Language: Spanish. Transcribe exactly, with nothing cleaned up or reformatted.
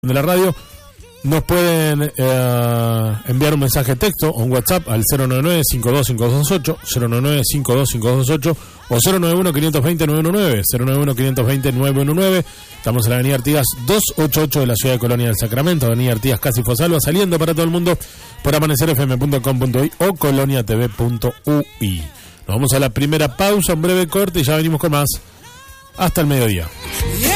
de la radio, nos pueden eh, enviar un mensaje de texto o un WhatsApp al cero nueve nueve, cinco dos cinco dos ocho, cero nueve nueve, cinco dos cinco dos ocho o cero nueve uno, cinco dos cero, nueve uno nueve, cero nueve uno, cinco dos cero, nueve uno nueve. Estamos en la avenida Artigas doscientos ochenta y ocho de la ciudad de Colonia del Sacramento, avenida Artigas Casi Fosalva, saliendo para todo el mundo por amanecer f m punto com punto u i o colonia t v punto u i. Nos vamos a la primera pausa, un breve corte y ya venimos con más hasta el mediodía.